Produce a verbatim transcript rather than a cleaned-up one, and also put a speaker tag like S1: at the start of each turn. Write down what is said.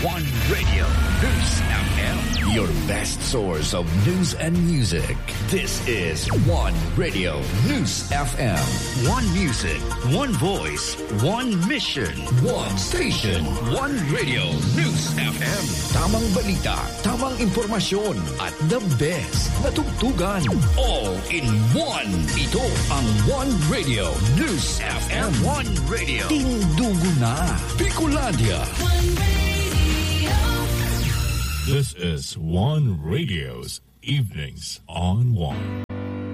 S1: One Radio News F M, your best source of news and music. This is One Radio News F M. One music, one voice, one mission, one station, one Radio News F M. Tamang balita, tamang impormasyon, at the best na tugtugan. All in one. Ito ang One Radio News F M. One Radio. Tindugo na. Bicolandia.
S2: This is One Radio's Evenings on One.